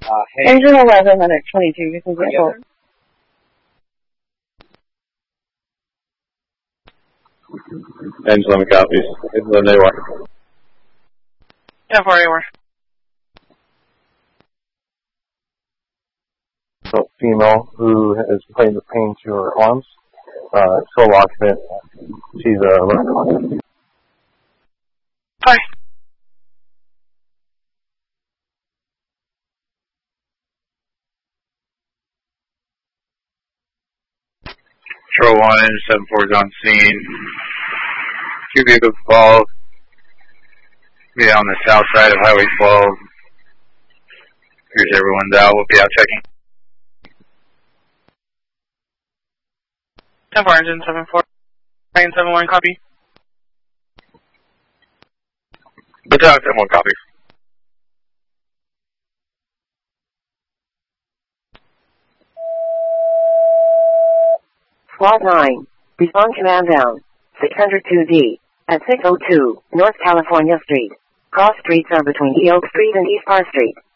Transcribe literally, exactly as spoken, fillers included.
Uh, hey. Engine eleven hundred twenty-two, you can get both. Engine eleven copies. Engine eleven anywhere. ten four anywhere. So, female who is complaining of pain to her arms. Uh, sole occupant. She's a uh, Hi. Control one, engine seven four is on scene. Two vehicles involved. Be on the south side of Highway twelve. Here's everyone's out. We'll be out checking. ten four, engine seven four. Train seven one, copy. Battalion seven one, copy. Squad nine, respond command down, six hundred two D, at six oh two, North California Street. Cross streets are between E Oak Street and East Park Street.